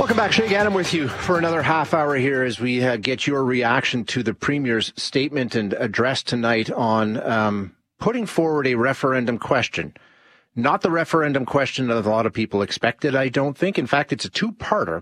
Welcome back. Shay Gannon with you for another half hour here as we get your reaction to the Premier's statement and address tonight on putting forward a referendum question. Not the referendum question that a lot of people expected, I don't think. In fact, it's a two-parter.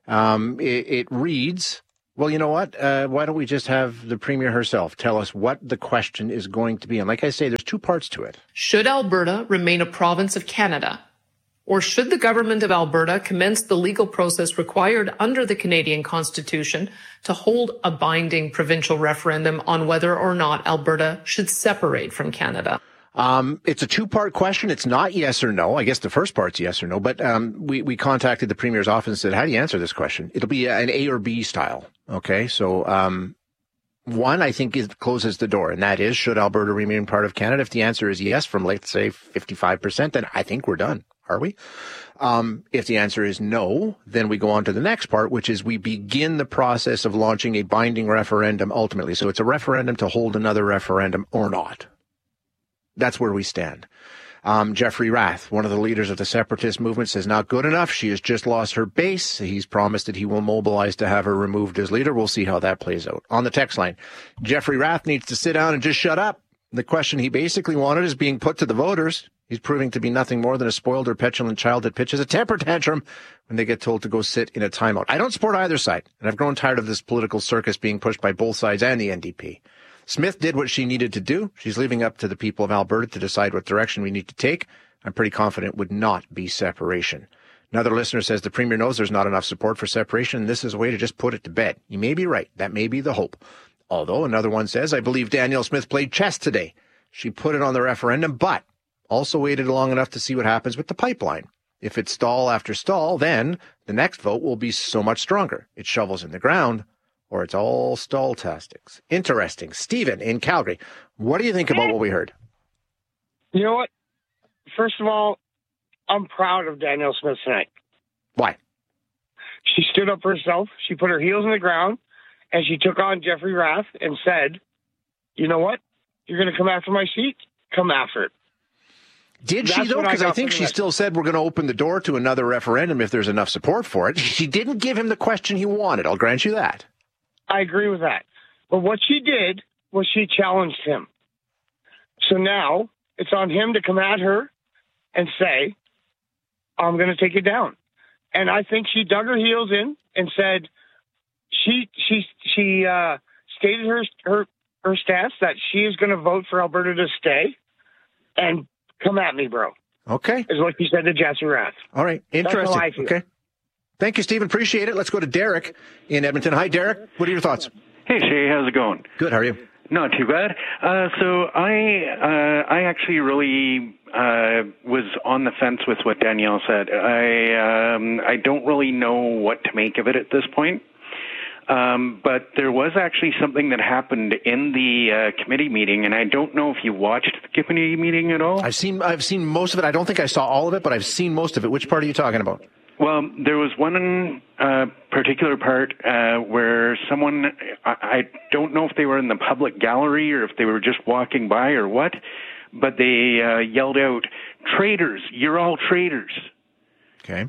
It reads, well, you know what? Why don't we just have the Premier herself tell us what the question is going to be? And like I say, there's two parts to it. Should Alberta remain a province of Canada? Or should the government of Alberta commence the legal process required under the Canadian Constitution to hold a binding provincial referendum on whether or not Alberta should separate from Canada? It's a two-part question. It's not yes or no. I guess the first part's yes or no, but we contacted the Premier's office and said, how do you answer this question? It'll be an A or B style. Okay, so one, I think, closes the door, and that is, should Alberta remain part of Canada? If the answer is yes from, let's say, 55%, then I think we're done. Are we? If the answer is no, then we go on to the next part, which is we begin the process of launching a binding referendum ultimately. So it's a referendum to hold another referendum or not. That's where we stand. Jeffrey Rath, one of the leaders of the separatist movement, says not good enough. She has just lost her base. He's promised that he will mobilize to have her removed as leader. We'll see how that plays out. On the text line, Jeffrey Rath needs to sit down and just shut up. The question he basically wanted is being put to the voters. He's proving to be nothing more than a spoiled or petulant child that pitches a temper tantrum when they get told to go sit in a timeout. I don't support either side, and I've grown tired of this political circus being pushed by both sides and the NDP. Smith did what she needed to do. She's leaving up to the people of Alberta to decide what direction we need to take. I'm pretty confident would not be separation. Another listener says the Premier knows there's not enough support for separation, and this is a way to just put it to bed. You may be right. That may be the hope. Although another one says, I believe Danielle Smith played chess today. She put it on the referendum, but also waited long enough to see what happens with the pipeline. If it's stall after stall, then the next vote will be so much stronger. It's shovels in the ground, or it's all stall tactics. Interesting. Stephen in Calgary, what do you think about what we heard? You know what? First of all, I'm proud of Danielle Smith tonight. Why? She stood up for herself. She put her heels in the ground, and she took on Jeffrey Rath and said, you know what? You're going to come after my seat? Come after it. Did she, though? Because I think she still said we're going to open the door to another referendum if there's enough support for it. She didn't give him the question he wanted. I'll grant you that. I agree with that. But what she did was she challenged him. So now it's on him to come at her and say, I'm going to take it down. And I think she dug her heels in and said she stated her stance that she is going to vote for Alberta to stay and come at me, bro. Okay. Is what she said to Jesse Rath. All right. Interesting. That's how I feel. Okay. Thank you, Stephen. Appreciate it. Let's go to Derek in Edmonton. Hi, Derek. What are your thoughts? Hey, Shay. How's it going? Good. How are you? Not too bad. So I actually really was on the fence with what Danielle said. I don't really know what to make of it at this point. But there was actually something that happened in the committee meeting, and I don't know if you watched the committee meeting at all. I've seen most of it. I don't think I saw all of it, but I've seen most of it. Which part are you talking about? Well, there was one particular part where someone, I don't know if they were in the public gallery or if they were just walking by or what, but they yelled out, "Traitors, you're all traitors." Okay.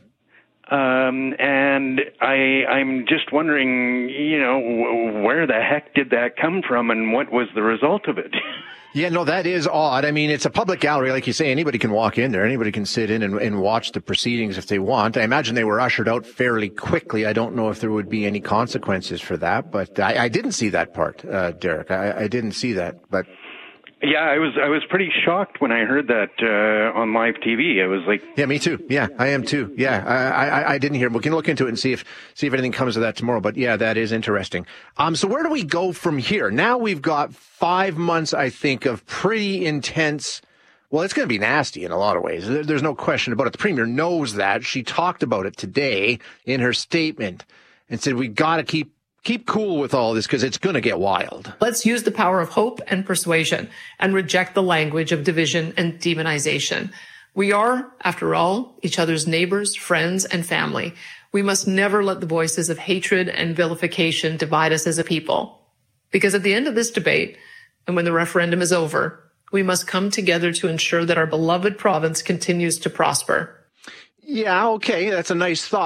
And I'm just wondering, where the heck did that come from and what was the result of it? Yeah, no, that is odd. I mean, it's a public gallery. Like you say, anybody can walk in there. Anybody can sit in and watch the proceedings if they want. I imagine they were ushered out fairly quickly. I don't know if there would be any consequences for that, but I didn't see that part, Derek. I didn't see that, but... Yeah, I was pretty shocked when I heard that on live TV. I was like, yeah, me too. Yeah, I am too. Yeah, I didn't hear. We can look into it and see if anything comes of that tomorrow. But yeah, that is interesting. So where do we go from here? Now we've got 5 months, I think, of pretty intense. Well, it's going to be nasty in a lot of ways. There's no question about it. The Premier knows that. She talked about it today in her statement and said we got to keep cool with all this because it's going to get wild. Let's use the power of hope and persuasion and reject the language of division and demonization. We are, after all, each other's neighbors, friends, and family. We must never let the voices of hatred and vilification divide us as a people. Because at the end of this debate, and when the referendum is over, we must come together to ensure that our beloved province continues to prosper. Yeah, okay, that's a nice thought.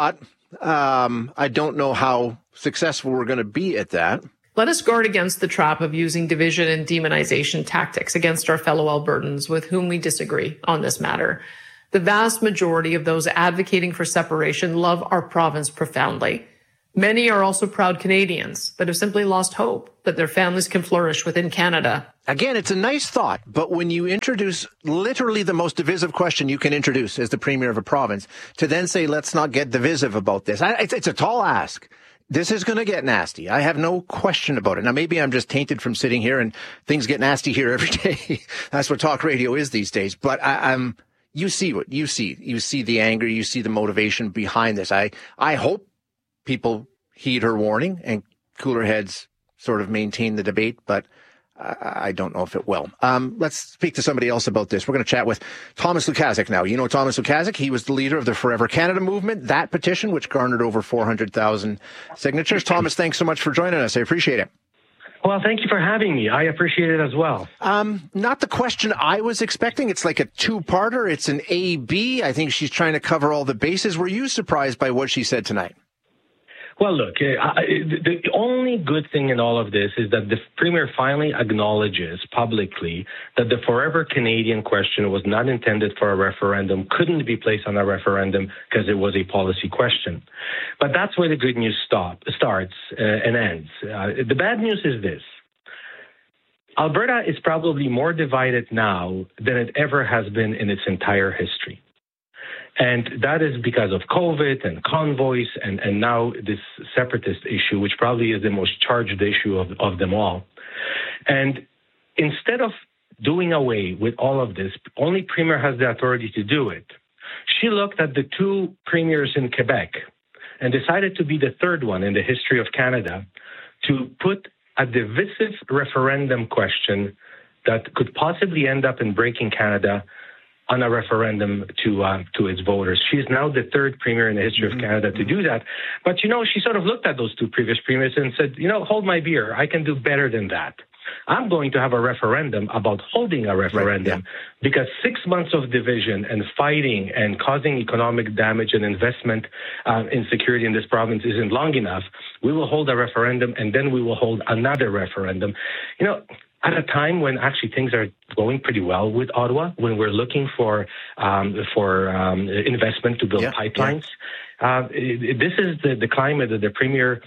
I don't know how successful we're going to be at that. Let us guard against the trap of using division and demonization tactics against our fellow Albertans with whom we disagree on this matter. The vast majority of those advocating for separation love our province profoundly. Many are also proud Canadians that have simply lost hope that their families can flourish within Canada. Again, it's a nice thought, but when you introduce literally the most divisive question you can introduce as the premier of a province, to then say, let's not get divisive about this, it's a tall ask. This is going to get nasty. I have no question about it. Now, maybe I'm just tainted from sitting here and things get nasty here every day. That's what talk radio is these days. But you see what you see. You see the anger. You see the motivation behind this. I hope people heed her warning and cooler heads sort of maintain the debate, but I don't know if it will. Let's speak to somebody else about this. We're going to chat with Thomas Lukaszuk now. You know Thomas Lukaszuk. He was the leader of the Forever Canada movement, that petition, which garnered over 400,000 signatures. Thomas, thanks so much for joining us. I appreciate it. Well, thank you for having me. I appreciate it as well. Not the question I was expecting. It's like a two-parter. It's an A-B. I think she's trying to cover all the bases. Were you surprised by what she said tonight? Well, look, the only good thing in all of this is that the Premier finally acknowledges publicly that the Forever Canadian question was not intended for a referendum, couldn't be placed on a referendum because it was a policy question. But that's where the good news starts and ends. The bad news is this. Alberta is probably more divided now than it ever has been in its entire history. And that is because of COVID and convoys and now this separatist issue, which probably is the most charged issue of them all. And instead of doing away with all of this, only Premier has the authority to do it. She looked at the two premiers in Quebec and decided to be the third one in the history of Canada to put a divisive referendum question that could possibly end up in breaking Canada on a referendum to its voters. She is now the third premier in the history of Canada to do that. But, she sort of looked at those two previous premiers and said, hold my beer. I can do better than that. I'm going to have a referendum about holding a referendum because 6 months of division and fighting and causing economic damage and investment in security in this province isn't long enough. We will hold a referendum and then we will hold another referendum. At a time when actually things are going pretty well with Ottawa, when we're looking for investment to build pipelines, this is the climate that the Premier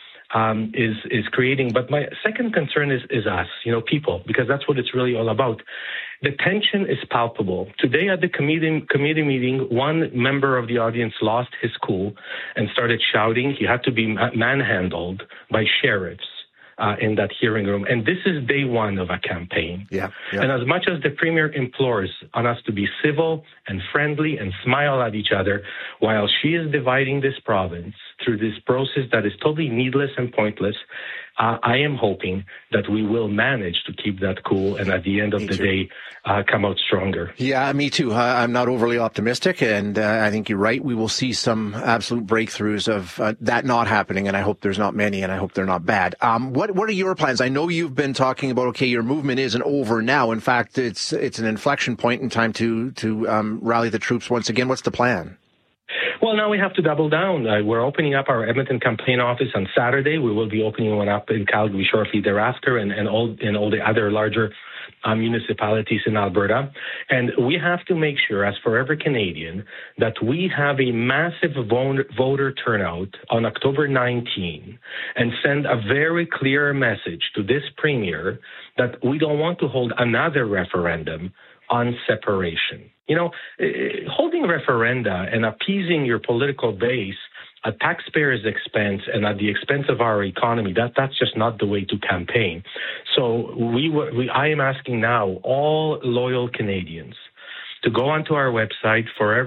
is creating. But my second concern is us, people, because that's what it's really all about. The tension is palpable. Today at the committee meeting, one member of the audience lost his cool and started shouting. He had to be manhandled by sheriffs in that hearing room. And this is day one of a campaign. And as much as the Premier implores on us to be civil and friendly and smile at each other, while she is dividing this province through this process that is totally needless and pointless, I am hoping that we will manage to keep that cool and at the end of the day come out stronger. Yeah, me too. I'm not overly optimistic, and I think you're right. We will see some absolute breakthroughs of that not happening, and I hope there's not many, and I hope they're not bad. What are your plans? I know you've been talking about, your movement isn't over now. In fact, it's an inflection point in time to rally the troops once again. What's the plan? Well, now we have to double down. We're opening up our Edmonton campaign office on Saturday. We will be opening one up in Calgary shortly thereafter and all the other larger municipalities in Alberta. And we have to make sure, as Forever Canadian, that we have a massive voter turnout on October 19 and send a very clear message to this Premier that we don't want to hold another referendum on separation. Holding referenda and appeasing your political base at taxpayers' expense and at the expense of our economy, that's just not the way to campaign. So I am asking now all loyal Canadians to go onto our website,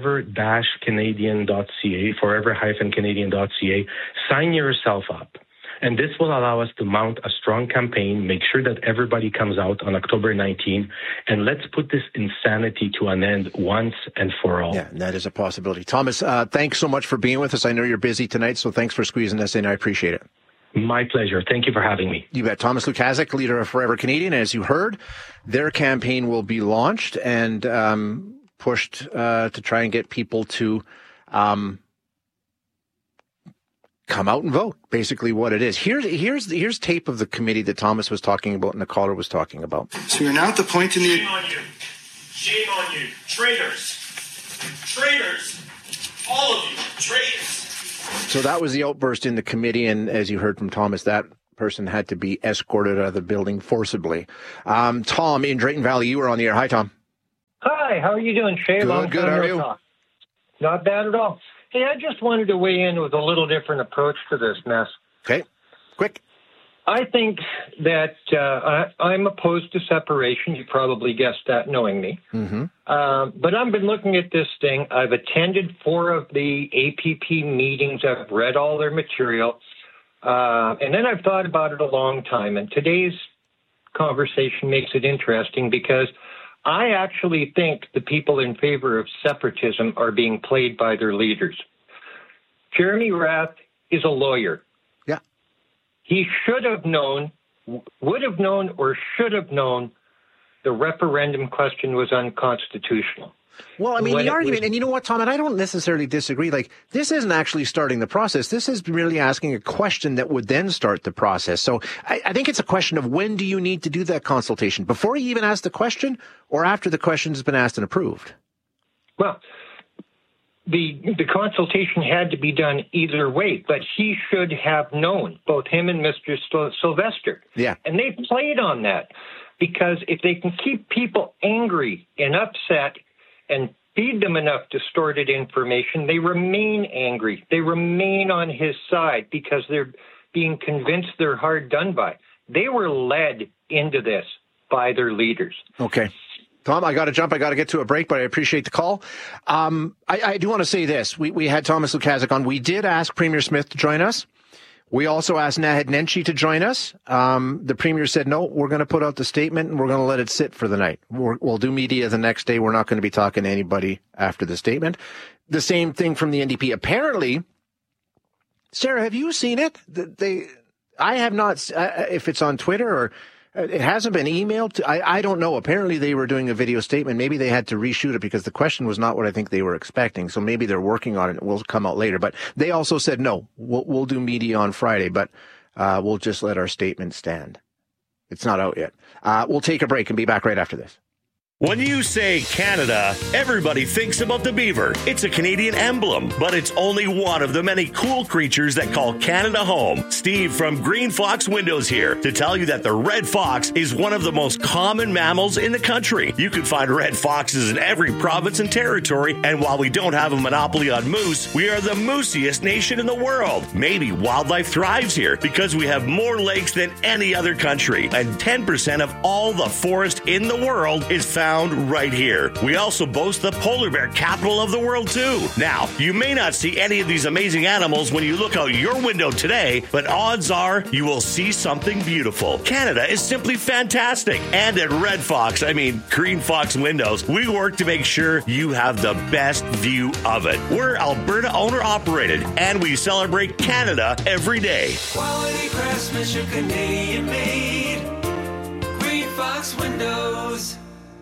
forever-canadian.ca, forever-canadian.ca, sign yourself up. And this will allow us to mount a strong campaign, make sure that everybody comes out on October 19, and let's put this insanity to an end once and for all. Yeah, that is a possibility. Thomas, thanks so much for being with us. I know you're busy tonight, so thanks for squeezing us in. I appreciate it. My pleasure. Thank you for having me. You bet. Thomas Lukaszuk, leader of Forever Canadian. As you heard, their campaign will be launched and pushed to try and get people to come out and vote. Basically what it is. Here's tape of the committee that Thomas was talking about and the caller was talking about. So you're now at the point in the... Shame on you. Shame on you. Traitors. Traitors. All of you. Traitors. So that was the outburst in the committee, and as you heard from Thomas, that person had to be escorted out of the building forcibly. Tom in Drayton Valley, you were on the air. Hi, Tom. Hi, how are you doing, Shay? Good, how are you? Not bad at all. Hey, I just wanted to weigh in with a little different approach to this mess. Okay, quick. I think that I'm opposed to separation. You probably guessed that knowing me. Mm-hmm. But I've been looking at this thing. I've attended 4 of the APP meetings. I've read all their material. And then I've thought about it a long time. And today's conversation makes it interesting because I actually think the people in favor of separatism are being played by their leaders. Jeremy Rath is a lawyer. Yeah. He should have known, would have known, or should have known the referendum question was unconstitutional. Well, I mean, the argument, and you know what, Tom, and I don't necessarily disagree. Like, this isn't actually starting the process. This is really asking a question that would then start the process. So I think it's a question of when do you need to do that consultation? Before you even ask the question or after the question has been asked and approved? Well, the consultation had to be done either way, but he should have known, both him and Mr. Sylvester. Yeah. And they played on that because if they can keep people angry and upset and feed them enough distorted information, they remain angry. They remain on his side because they're being convinced they're hard done by. They were led into this by their leaders. Okay. Tom, I got to jump. I got to get to a break, but I appreciate the call. I do want to say this. We had Thomas Lukaszuk on. We did ask Premier Smith to join us. We also asked Naheed Nenshi to join us. The Premier said, no, we're going to put out the statement and we're going to let it sit for the night. We'll do media the next day. We're not going to be talking to anybody after the statement. The same thing from the NDP. Apparently, Sarah, have you seen it? I have not, if it's on Twitter or it hasn't been emailed to, I don't know. Apparently they were doing a video statement. Maybe they had to reshoot it because the question was not what I think they were expecting. So maybe they're working on it. It will come out later. But they also said, no, we'll do media on Friday, but we'll just let our statement stand. It's not out yet. We'll take a break and be back right after this. When you say Canada, everybody thinks about the beaver. It's a Canadian emblem, but it's only one of the many cool creatures that call Canada home. Steve from Green Fox Windows here to tell you that the red fox is one of the most common mammals in the country. You can find red foxes in every province and territory, and while we don't have a monopoly on moose, we are the moosiest nation in the world. Maybe wildlife thrives here because we have more lakes than any other country, and 10% of all the forest in the world is found right here. We also boast the polar bear capital of the world too. Now, you may not see any of these amazing animals when you look out your window today, but odds are you will see something beautiful. Canada is simply fantastic. And at Green Fox Windows, we work to make sure you have the best view of it. We're Alberta owner operated, and we celebrate Canada every day. Quality craftsmanship, Canadian made. Green Fox Windows.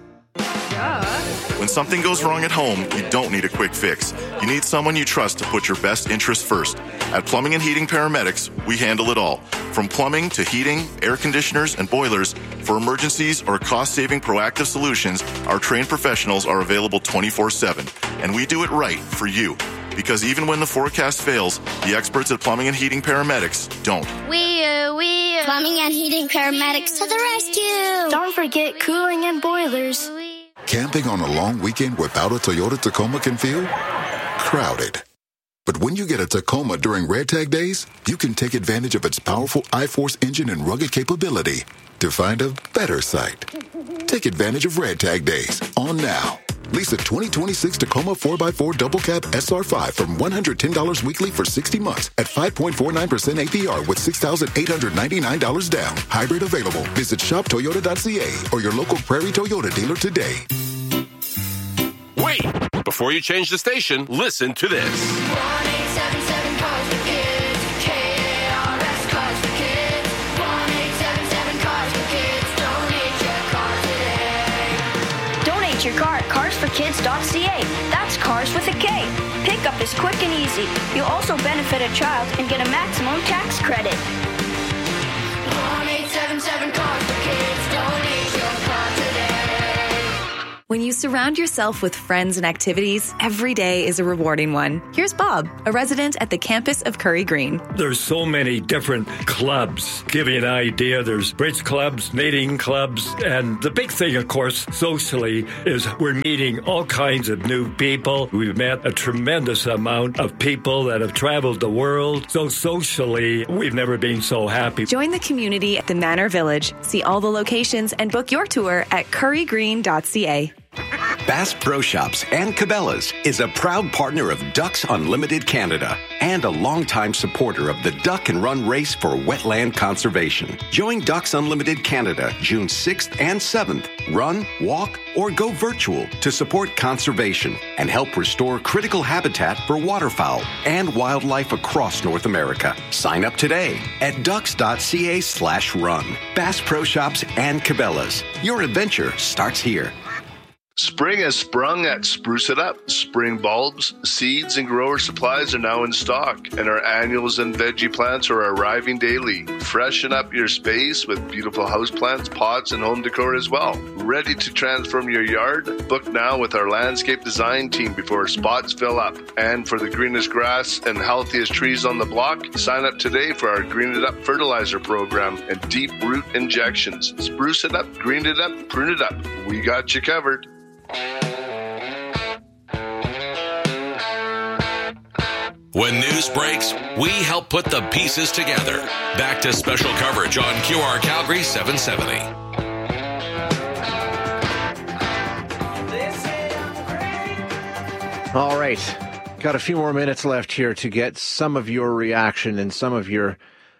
When something goes wrong at home, you don't need a quick fix. You need someone you trust to put your best interest first. At Plumbing and Heating Paramedics, we handle it all. From plumbing to heating, air conditioners, and boilers, for emergencies or cost-saving proactive solutions, our trained professionals are available 24/7. And we do it right for you. Because even when the forecast fails, the experts at Plumbing and Heating Paramedics don't. Plumbing and Heating Paramedics to the rescue. Don't forget cooling and boilers. Camping on a long weekend without a Toyota Tacoma can feel crowded. But when you get a Tacoma during Red Tag Days, you can take advantage of its powerful I-Force engine and rugged capability to find a better site. Take advantage of Red Tag Days on now. Lease a 2026 Tacoma 4x4 Double Cab SR5 from $110 weekly for 60 months at 5.49% APR with $6,899 down. Hybrid available. Visit shoptoyota.ca or your local Prairie Toyota dealer today. Wait! Before you change the station, listen to this. 1-877 Cars for Kids. KRS Cars for Kids. 1-877 Cars for Kids. Donate your car today. Donate your car at carsforkids.ca. That's cars with a K. Pick up Up is quick and easy. You'll also benefit a child and get a maximum tax credit. 1-877 Cars for Kids. Donate your car today. When you surround yourself with friends and activities, every day is a rewarding one. Here's Bob, a resident at the campus of Curry Green. There's so many different clubs. Give you an idea, there's bridge clubs, knitting clubs, and the big thing, of course, socially, is we're meeting all kinds of new people. We've met a tremendous amount of people that have traveled the world. So socially, we've never been so happy. Join the community at the Manor Village. See all the locations and book your tour at currygreen.ca. Bass Pro Shops and Cabela's is a proud partner of Ducks Unlimited Canada and a longtime supporter of the Duck and Run Race for Wetland Conservation. Join Ducks Unlimited Canada June 6th and 7th. Run, walk, or go virtual to support conservation and help restore critical habitat for waterfowl and wildlife across North America. Sign up today at ducks.ca/run. Bass Pro Shops and Cabela's. Your adventure starts here. Spring has sprung at Spruce It Up. Spring bulbs, seeds, and grower supplies are now in stock, and our annuals and veggie plants are arriving daily. Freshen up your space with beautiful houseplants, pots, and home decor as well. Ready to transform your yard? Book now with our landscape design team before spots fill up. And for the greenest grass and healthiest trees on the block, sign up today for our Green It Up fertilizer program and deep root injections. Spruce it up, green it up, prune it up. We got you covered. When news breaks, we help put the pieces together. Back to special coverage on QR Calgary 770. All right. Got a few more minutes left here to get some of your reaction and some of your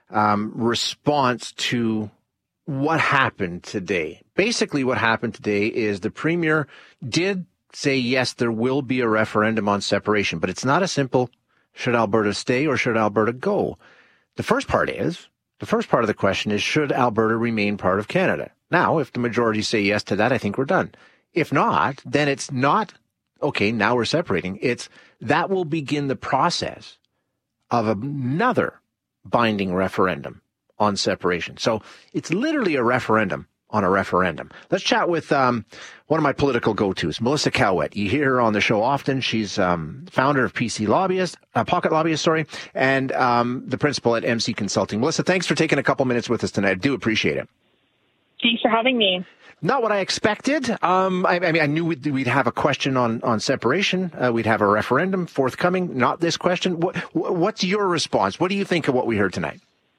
response to what happened today. Basically, what happened today is the Premier did say, yes, there will be a referendum on separation, but it's not a simple, should Alberta stay or should Alberta go? The first part of the question is, should Alberta remain part of Canada? Now, if the majority say yes to that, I think we're done. If not, then it's not, okay, now we're separating. That will begin the process of another binding referendum on separation. So it's literally a referendum on a referendum. Let's chat with one of my political go-tos, Melissa Cowett. You hear her on the show often. She's founder of PC Lobbyist, Pocket Lobbyist, and the principal at MC Consulting. Melissa, thanks for taking a couple minutes with us tonight. I do appreciate it. Thanks for having me. Not what I expected. I mean, I knew we'd have a question on separation. We'd have a referendum forthcoming. Not this question. What's your response? What do you think of what we heard tonight?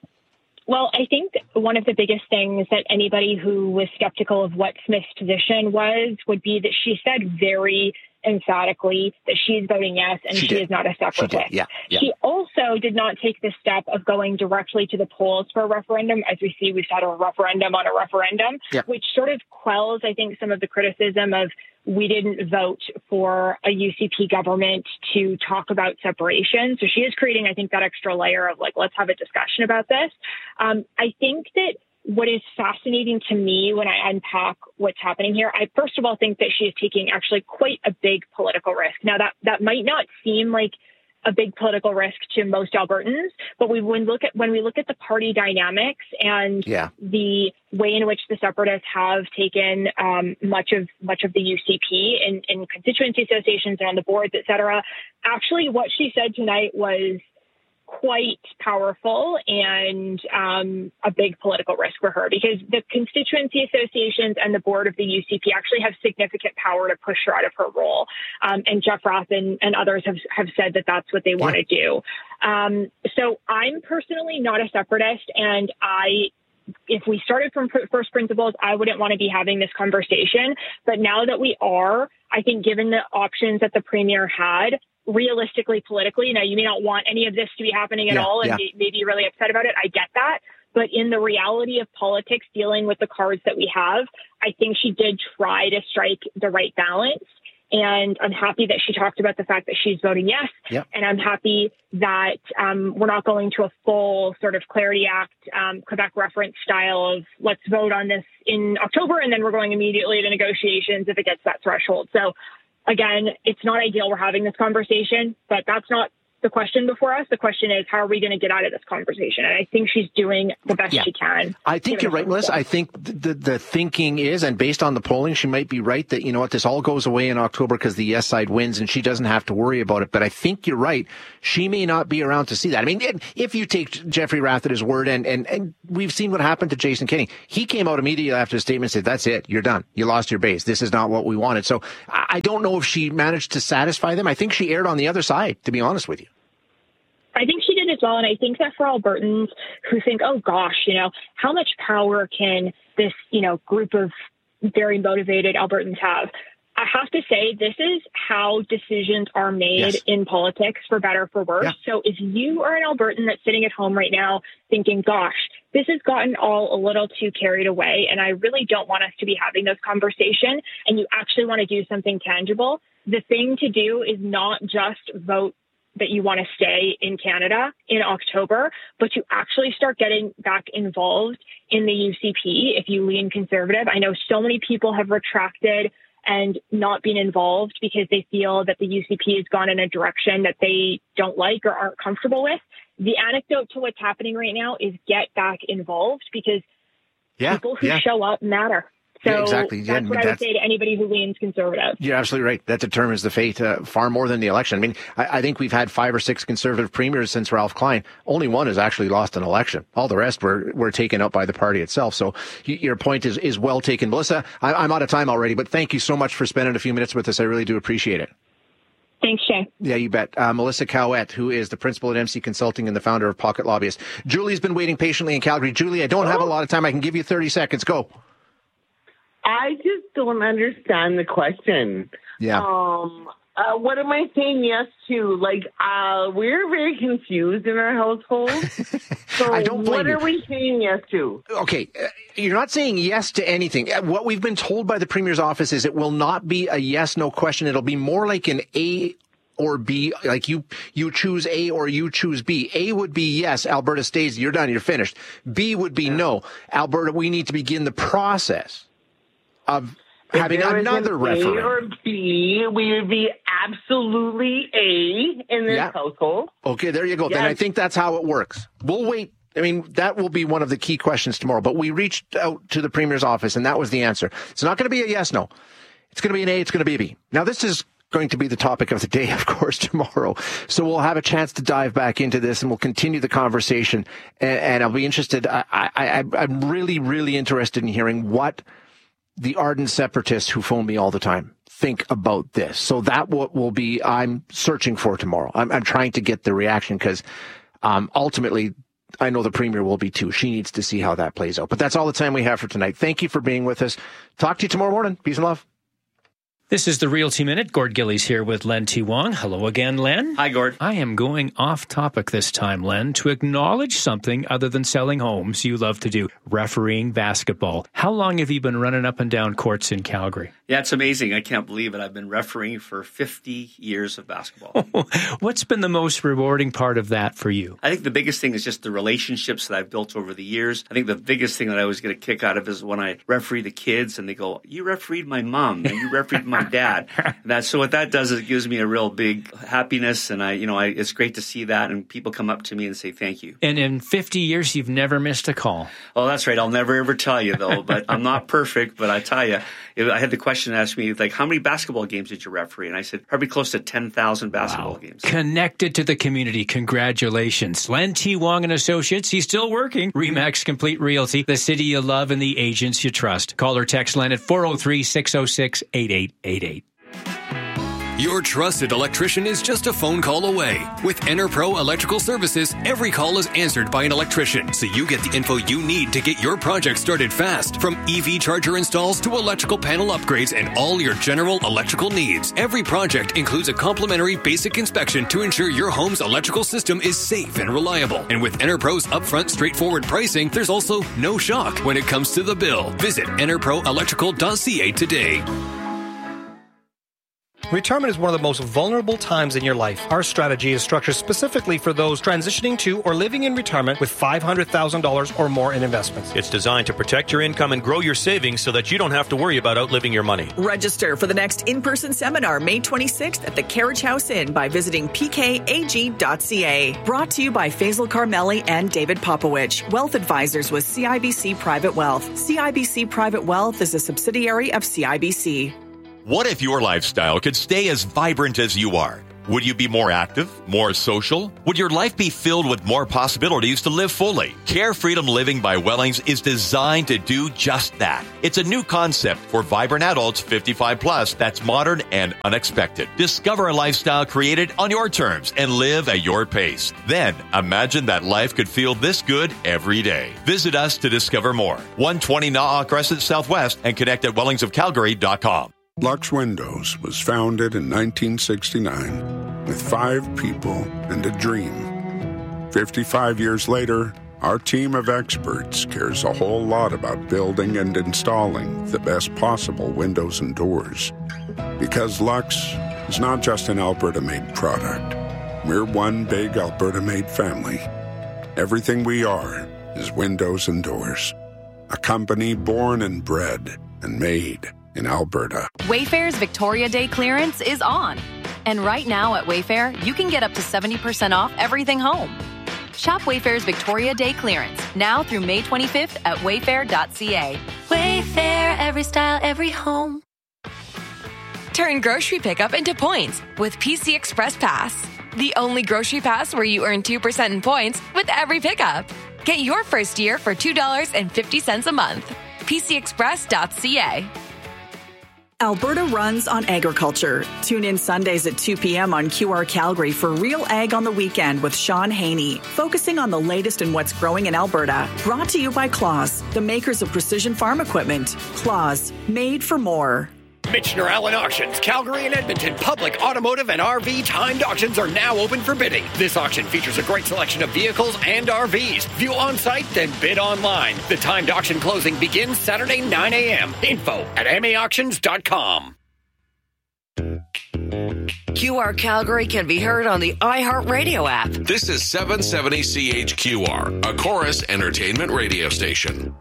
Well, I think one of the biggest things that anybody who was skeptical of what Smith's position was would be that she said very emphatically that she's voting yes and she is not a separatist. Yeah. She also did not take the step of going directly to the polls for a referendum. As we see, we've had a referendum on a referendum, which sort of quells, I think, some of the criticism of we didn't vote for a UCP government to talk about separation. So she is creating, I think, that extra layer of let's have a discussion about this. I think that what is fascinating to me when I unpack what's happening here, I first of all think that she is taking actually quite a big political risk. Now, that might not seem like a big political risk to most Albertans, but when we look at the party dynamics and the way in which the Separatists have taken much of the UCP in constituency associations and on the boards, et cetera, actually what she said tonight was quite powerful and a big political risk for her, because the constituency associations and the board of the UCP actually have significant power to push her out of her role. And Jeff Roth and others have said that that's what they want to do. So I'm personally not a separatist, and if we started from first principles, I wouldn't want to be having this conversation. But now that we are, I think given the options that the Premier had, realistically, politically, now you may not want any of this to be happening at all and maybe you're really upset about it. I get that. But in the reality of politics, dealing with the cards that we have, I think she did try to strike the right balance. And I'm happy that she talked about the fact that she's voting yes. And I'm happy that we're not going to a full sort of Clarity Act, Quebec reference style of let's vote on this in October and then we're going immediately to negotiations if it gets that threshold. So again, it's not ideal we're having this conversation, but that's not the question before us. The question is, how are we going to get out of this conversation? And I think she's doing the best she can. I think you're right, Melissa. I think the thinking is, and based on the polling, she might be right that, you know what, this all goes away in October because the yes side wins and she doesn't have to worry about it. But I think you're right. She may not be around to see that. I mean, if you take Jeffrey Rath at his word, and we've seen what happened to Jason Kenney. He came out immediately after his statement and said, that's it. You're done. You lost your base. This is not what we wanted. So I don't know if she managed to satisfy them. I think she erred on the other side, to be honest with you. I think she did as well. And I think that for Albertans who think, oh, gosh, you know, how much power can this, you know, group of very motivated Albertans have? I have to say, this is how decisions are made in politics, for better or for worse. Yeah. So if you are an Albertan that's sitting at home right now thinking, gosh, this has gotten all a little too carried away, and I really don't want us to be having this conversation, and you actually want to do something tangible, the thing to do is not just vote that you want to stay in Canada in October, but you actually start getting back involved in the UCP if you lean conservative. I know so many people have retracted and not been involved because they feel that the UCP has gone in a direction that they don't like or aren't comfortable with. The anecdote to what's happening right now is get back involved, because people who show up matter. So exactly. That's what I would say to anybody who leans conservative. You're absolutely right. That determines the fate far more than the election. I mean, I think we've had 5 or 6 conservative premiers since Ralph Klein. Only one has actually lost an election. All the rest were taken out by the party itself. So your point is well taken. Melissa, I'm out of time already, but thank you so much for spending a few minutes with us. I really do appreciate it. Thanks, Shay. Yeah, you bet. Melissa Cowett, who is the principal at MC Consulting and the founder of Pocket Lobbyist. Julie's been waiting patiently in Calgary. Julie, I don't have a lot of time. I can give you 30 seconds. Go. I just don't understand the question. Yeah. What am I saying yes to? Like, we're very confused in our household. So I don't blame what you. are we saying yes to? Okay, you're not saying yes to anything. What we've been told by the Premier's office is it will not be a yes/no question. It'll be more like an A or B, like you choose A or you choose B. A would be yes, Alberta stays, you're done, you're finished. B would be no, Alberta, we need to begin the process of having another referendum. A or B, we would be absolutely A in this household. Okay, there you go. Then I think that's how it works. We'll wait. I mean, that will be one of the key questions tomorrow. But we reached out to the Premier's office, and that was the answer. It's not going to be a yes, no. It's going to be an A, it's going to be a B. Now, this is going to be the topic of the day, of course, tomorrow. So we'll have a chance to dive back into this, and we'll continue the conversation. And I'll be interested. I'm really, really interested in hearing what the ardent separatists who phone me all the time think about this. So that will be, I'm searching for tomorrow. I'm trying to get the reaction because ultimately I know the Premier will be too. She needs to see how that plays out. But that's all the time we have for tonight. Thank you for being with us. Talk to you tomorrow morning. Peace and love. This is the Realty Minute. Gord Gillies here with Len T. Wong. Hello again, Len. Hi, Gord. I am going off topic this time, Len, to acknowledge something other than selling homes you love to do, refereeing basketball. How long have you been running up and down courts in Calgary? Yeah, it's amazing. I can't believe it. I've been refereeing for 50 years of basketball. What's been the most rewarding part of that for you? I think the biggest thing is just the relationships that I've built over the years. I think the biggest thing that I always get a kick out of is when I referee the kids and they go, you refereed my mom and you refereed my dad. So what that does is it gives me a real big happiness, and it's great to see that, and people come up to me and say thank you. And in 50 years, you've never missed a call. Oh, that's right. I'll never ever tell you though, but I'm not perfect. But I tell you, I had the question asked me like, how many basketball games did you referee? And I said probably close to 10,000 basketball games. Connected to the community. Congratulations, Len T. Wong and Associates. He's still working. Remax Complete Realty, the city you love and the agents you trust. Call or text Len at 403-606-8888. Your trusted electrician is just a phone call away. With EnerPro Electrical Services, every call is answered by an electrician, so you get the info you need to get your project started fast. From EV charger installs to electrical panel upgrades and all your general electrical needs. Every project includes a complimentary basic inspection to ensure your home's electrical system is safe and reliable. And with EnerPro's upfront straightforward pricing, there's also no shock when it comes to the bill. Visit enerproelectrical.ca today. Retirement is one of the most vulnerable times in your life. Our strategy is structured specifically for those transitioning to or living in retirement with $500,000 or more in investments. It's designed to protect your income and grow your savings so that you don't have to worry about outliving your money. Register for the next in-person seminar May 26th at the Carriage House Inn by visiting pkag.ca. Brought to you by Faisal Carmeli and David Popowich, Wealth Advisors with CIBC Private Wealth. CIBC Private Wealth is a subsidiary of CIBC. What if your lifestyle could stay as vibrant as you are? Would you be more active, more social? Would your life be filled with more possibilities to live fully? Care Freedom Living by Wellings is designed to do just that. It's a new concept for vibrant adults 55 plus that's modern and unexpected. Discover a lifestyle created on your terms and live at your pace. Then imagine that life could feel this good every day. Visit us to discover more. 120 Na'a Crescent Southwest and connect at wellingsofcalgary.com. Lux Windows was founded in 1969 with 5 people and a dream. 55 years later, our team of experts cares a whole lot about building and installing the best possible windows and doors. Because Lux is not just an Alberta-made product. We're one big Alberta-made family. Everything we are is windows and doors. A company born and bred and made in Alberta. Wayfair's Victoria Day clearance is on. And right now at Wayfair, you can get up to 70% off everything home. Shop Wayfair's Victoria Day clearance now through May 25th at wayfair.ca. Wayfair, every style, every home. Turn grocery pickup into points with PC Express Pass. The only grocery pass where you earn 2% in points with every pickup. Get your first year for $2.50 a month. PCExpress.ca. Alberta runs on agriculture. Tune in Sundays at 2 p.m. on QR Calgary for Real Ag on the Weekend with Sean Haney, focusing on the latest in what's growing in Alberta. Brought to you by Claas, the makers of precision farm equipment. Claas, made for more. Michener Allen Auctions, Calgary and Edmonton public, automotive, and RV timed auctions are now open for bidding. This auction features a great selection of vehicles and RVs. View on-site, then bid online. The timed auction closing begins Saturday, 9 a.m. Info at maauctions.com. QR Calgary can be heard on the iHeartRadio app. This is 770 CHQR, a Chorus Entertainment radio station.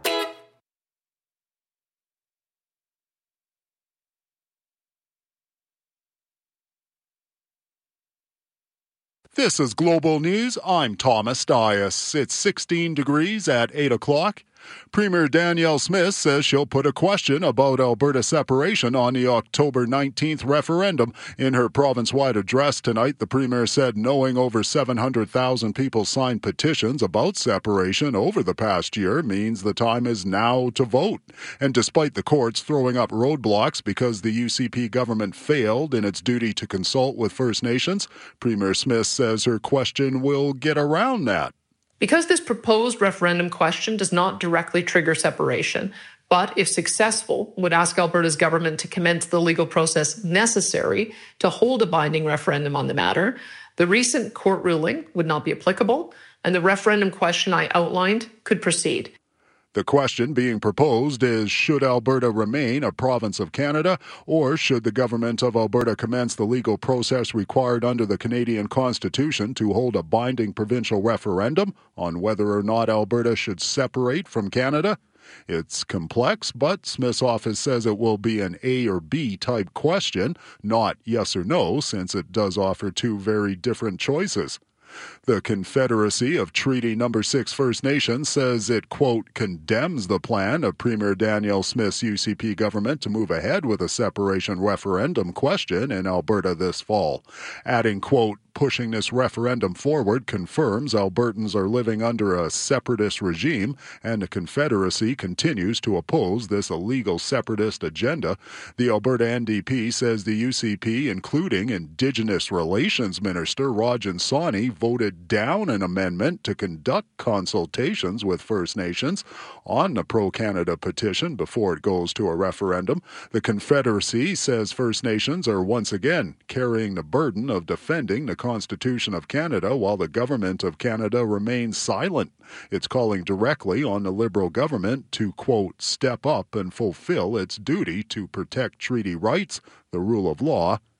This is Global News. I'm Thomas Dias. It's 16 degrees at 8 o'clock. Premier Danielle Smith says she'll put a question about Alberta separation on the October 19th referendum. In her province-wide address tonight, the Premier said knowing over 700,000 people signed petitions about separation over the past year means the time is now to vote. And despite the courts throwing up roadblocks because the UCP government failed in its duty to consult with First Nations, Premier Smith says her question will get around that. Because this proposed referendum question does not directly trigger separation, but if successful, would ask Alberta's government to commence the legal process necessary to hold a binding referendum on the matter, the recent court ruling would not be applicable, and the referendum question I outlined could proceed. The question being proposed is, should Alberta remain a province of Canada, or should the government of Alberta commence the legal process required under the Canadian Constitution to hold a binding provincial referendum on whether or not Alberta should separate from Canada? It's complex, but Smith's office says it will be an A or B type question, not yes or no, since it does offer two very different choices. The Confederacy of Treaty No. 6 First Nations says it, quote, condemns the plan of Premier Danielle Smith's UCP government to move ahead with a separation referendum question in Alberta this fall, adding, quote, pushing this referendum forward confirms Albertans are living under a separatist regime, and the Confederacy continues to oppose this illegal separatist agenda. The Alberta NDP says the UCP, including Indigenous Relations Minister Rajan Sawhney, voted down an amendment to conduct consultations with First Nations on the pro-Canada petition before it goes to a referendum. The Confederacy says First Nations are once again carrying the burden of defending the Constitution of Canada while the government of Canada remains silent. It's calling directly on the Liberal government to, quote, step up and fulfill its duty to protect treaty rights, the rule of law,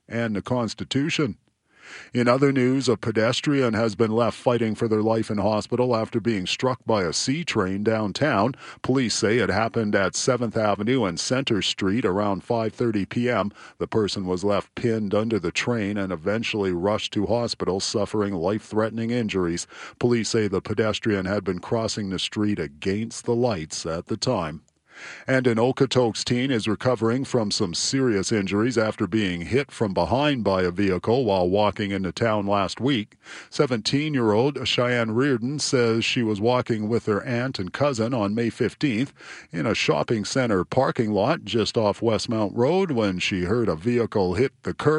and the Constitution. In other news, a pedestrian has been left fighting for their life in hospital after being struck by a C train downtown. Police say it happened at 7th Avenue and Center Street around 5:30 p.m. The person was left pinned under the train and eventually rushed to hospital, suffering life-threatening injuries. Police say the pedestrian had been crossing the street against the lights at the time. And an Okotoks teen is recovering from some serious injuries after being hit from behind by a vehicle while walking into town last week. 17-year-old Cheyenne Reardon says she was walking with her aunt and cousin on May 15th in a shopping center parking lot just off Westmount Road when she heard a vehicle hit the curb